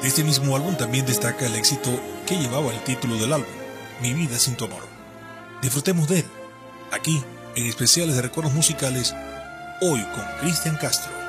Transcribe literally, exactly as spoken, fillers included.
De este mismo álbum también destaca el éxito que llevaba el título del álbum, Mi vida sin tu amor. Disfrutemos de él, aquí en Especiales de Recuerdos Musicales, hoy con Cristian Castro.